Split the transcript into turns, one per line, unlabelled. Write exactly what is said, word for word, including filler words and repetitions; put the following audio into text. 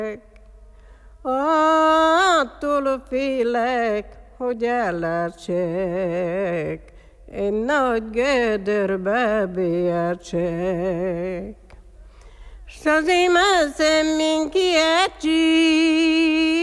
Attól félek, hogy ellertsek, egy nagy gödörbe bértsek. S azért már szemén kiejtsük,